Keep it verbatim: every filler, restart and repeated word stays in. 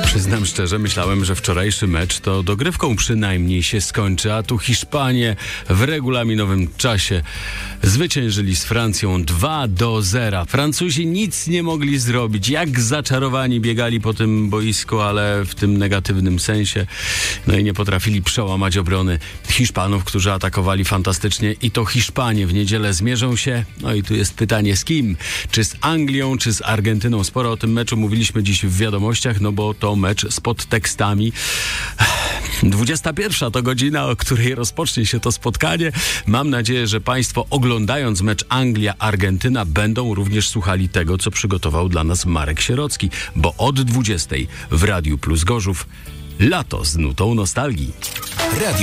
Przyznam szczerze, myślałem, że wczorajszy mecz to dogrywką przynajmniej się skończy, a tu Hiszpanie w regulaminowym czasie zwyciężyli z Francją dwa do zera. Francuzi nic nie mogli zrobić, jak zaczarowani biegali po tym boisku, ale w tym negatywnym sensie. No i nie potrafili przełamać obrony Hiszpanów, którzy atakowali fantastycznie i to Hiszpanie w niedzielę zmierzą się. No i tu jest pytanie, z kim? Czy z Anglią, czy z Argentyną? Sporo o tym meczu mówiliśmy dziś w wiadomościach, no bo to mecz z podtekstami. dwudziesta pierwsza to godzina, o której rozpocznie się to spotkanie. Mam nadzieję, że Państwo oglądając mecz Anglia-Argentyna będą również słuchali tego, co przygotował dla nas Marek Sierocki, bo od dwudziestej w Radiu Plus Gorzów Lato z nutą nostalgii. Radio